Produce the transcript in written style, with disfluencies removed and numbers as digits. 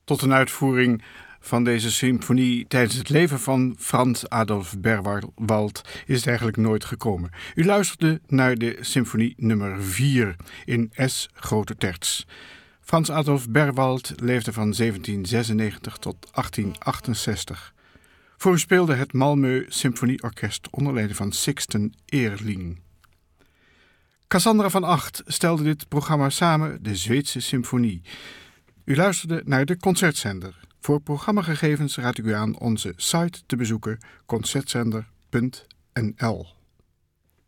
Tot een uitvoering van deze symfonie tijdens het leven van Frans Adolf Berwald is het eigenlijk nooit gekomen. U luisterde naar de symfonie nummer 4 in S grote terts. Frans Adolf Berwald leefde van 1796 tot 1868. Voor u speelde het Malmö Symfonieorkest onder leiding van Sixten Ehrling. Cassandra van Acht stelde dit programma samen, de Zweedse Symfonie. U luisterde naar de Concertzender. Voor programmagegevens raad ik u aan onze site te bezoeken, concertzender.nl.